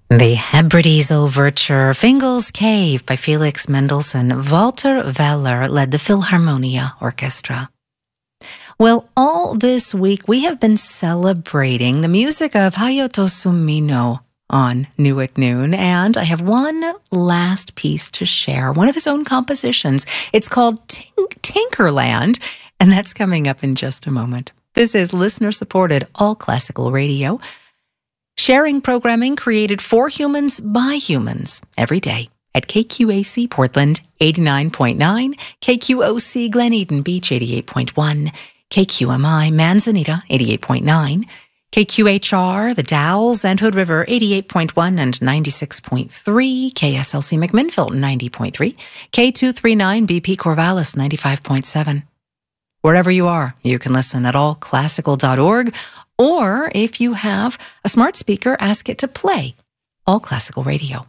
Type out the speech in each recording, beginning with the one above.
The Hebrides Overture, Fingal's Cave by Felix Mendelssohn. Walter Weller led the Philharmonia Orchestra. Well, all this week we have been celebrating the music of Hayato Sumino on New at Noon, and I have one last piece to share, one of his own compositions. It's called Tinkerland, and that's coming up in just a moment. This is listener-supported All Classical Radio, sharing programming created for humans by humans every day at KQAC Portland 89.9, KQOC Glen Eden Beach 88.1, KQMI Manzanita 88.9, KQHR The Dalles and Hood River 88.1 and 96.3, KSLC McMinnville 90.3, K239 BP Corvallis 95.7. Wherever you are, you can listen at allclassical.org, or if you have a smart speaker, ask it to play All Classical Radio.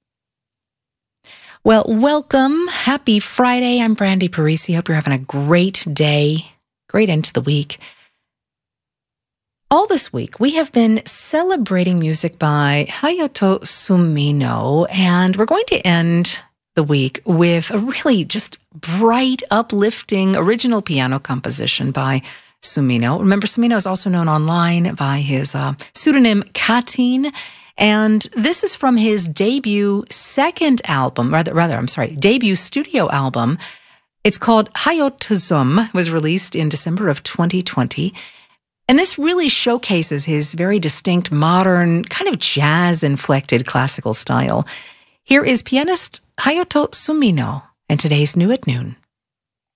Well, welcome. Happy Friday. I'm Brandy Parisi. Hope you're having a great day, great end to the week. All this week, we have been celebrating music by Hayato Sumino, and we're going to end the week with a really just bright, uplifting, original piano composition by Sumino. Remember, Sumino is also known online by his pseudonym Katin, and this is from his debut debut studio album. It's called Hayotozum. It was released in December of 2020. And this really showcases his very distinct, modern, kind of jazz-inflected classical style. Here is pianist Hayato Sumino in today's New at Noon.